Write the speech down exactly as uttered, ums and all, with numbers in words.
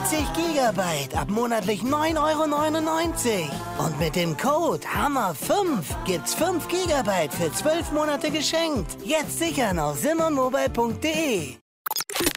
siebzig Gigabyte ab monatlich neun Euro neunundneunzig. Und mit dem Code Hammer fünf gibt's fünf Gigabyte für zwölf Monate geschenkt. Jetzt sichern auf simon mobile punkt de.